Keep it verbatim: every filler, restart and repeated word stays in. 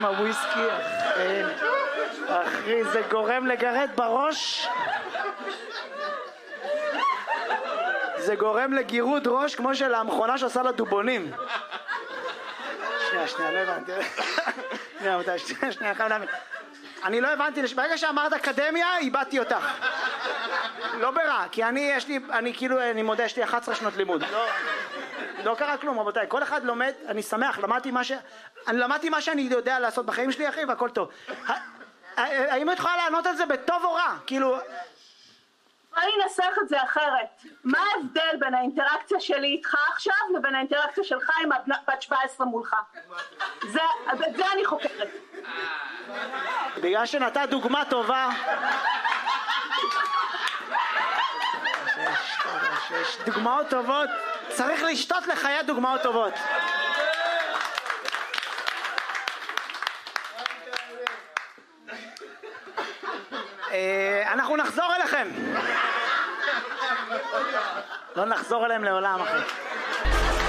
הוויסקי, אחי, אחי, זה גורם לגרד בראש. זה גורם לגירוד ראש כמו של המכונה שעושה לדובונים. שנייה, שנייה, לא הבנתי. שנייה, מתי, שנייה, שנייה, חייב להבין. אני לא הבנתי, ברגע שאמרת אקדמיה, איבדתי אותך. לא ברע, כי אני, יש לי, אני כאילו, אני מודה, יש לי אחת עשרה שנות לימוד. לא, לא קרה כלום, רבותיי. כל אחד לומד, אני שמח, למדתי מה ש... אני למדתי מה שאני יודע לעשות בחיים שלי, אחי, והכל טוב. האם את יכולה לענות על זה בטוב או רע? כאילו... אני אנסח את זה אחרת. מה ההבדל בין האינטראקציה שלי איתך עכשיו לבין האינטראקציה שלך עם בת שבע עשרה מולך? זה, את זה אני חוקרת. בגלל שנתת דוגמה טובה. יש דוגמאות טובות, צריך לשתות לחיי דוגמאות טובות. אנחנו נחזור אליכם. לא נחזור אליהם לעולם, אחי.